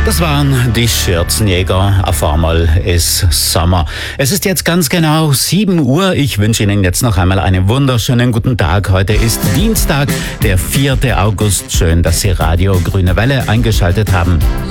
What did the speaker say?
Das waren die Schürzenjäger. Auf einmal ist Sommer. Es ist jetzt ganz genau 7 Uhr. Ich wünsche Ihnen jetzt noch einmal einen wunderschönen guten Tag. Heute ist Dienstag, der 4. August. Schön, dass Sie Radio Grüne Welle eingeschaltet haben.